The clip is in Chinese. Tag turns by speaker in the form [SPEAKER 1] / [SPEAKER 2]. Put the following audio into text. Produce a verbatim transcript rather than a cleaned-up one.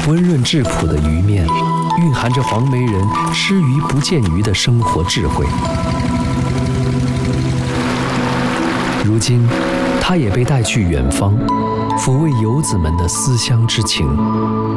[SPEAKER 1] 温润质朴的鱼面，蕴含着黄梅人吃鱼不见鱼的生活智慧。如今，它也被带去远方，抚慰游子们的思乡之情。